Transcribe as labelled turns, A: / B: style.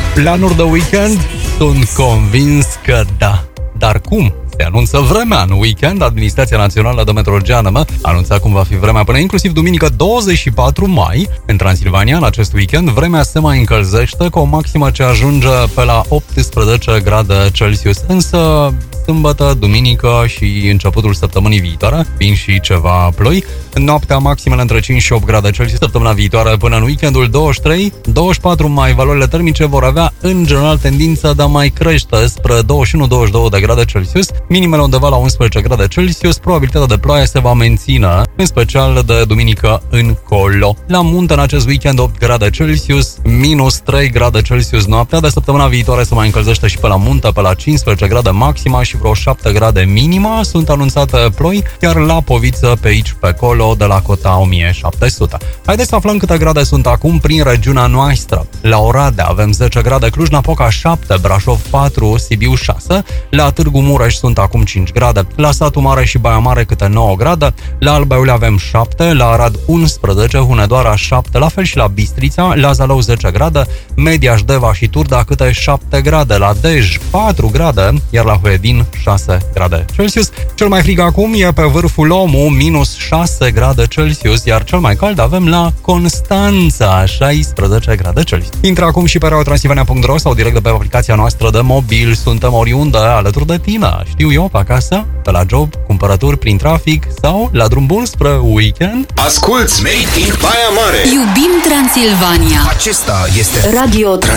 A: Planuri de weekend? Sunt convins că da. Dar cum? Se anunță vremea în weekend. Administrația Națională de Meteorologie a anunțat cum va fi vremea până inclusiv duminică 24 mai. În Transilvania, în acest weekend, vremea se mai încălzește cu o maximă ce ajunge pe la 18 grade Celsius. Însă, sâmbătă, duminică și începutul săptămânii viitoare vin și ceva ploi. În noaptea, maximele între 5 și 8 grade Celsius. Săptămâna viitoare până în weekendul 23-24 mai, valorile termice vor avea în general tendința de a mai crește spre 21-22 de grade Celsius. Minimele undeva la 11 grade Celsius, probabilitatea de ploaie se va menține, în special de duminică încolo. La munte în acest weekend 8 grade Celsius, minus 3 grade Celsius noaptea. De săptămâna viitoare se mai încălzește și pe la munte, pe la 15 grade maxima și vreo 7 grade minima. Sunt anunțate ploi, iar la Poviță pe aici, pe acolo, de la cota 1700. Haideți să aflăm câte grade sunt acum prin regiunea noastră. La Oradea avem 10 grade, Cluj-Napoca 7, Brașov 4, Sibiu 6, la Târgu Mureș sunt acum 5 grade, la Satu Mare și Baia Mare câte 9 grade, la Alba Iulia avem 7, la Arad 11, Hunedoara 7, la fel și la Bistrița, la Zalău 10 grade, Mediaș, Deva și Turda câte 7 grade, la Dej 4 grade, iar la Huedin 6 grade Celsius. Cel mai frig acum e pe vârful Lomu, minus 6 grade Celsius, iar cel mai cald avem la Constanța, 16 grade Celsius. Intră acum și pe reotransilvania.ro sau direct de pe aplicația noastră de mobil. Suntem oriunde alături de tine. Știu eu, pe acasă, pe la job, cumpărături prin trafic sau la drum bun spre weekend.
B: Asculți Made in Baia Mare.
C: Iubim Transilvania.
B: Acesta este
C: Radio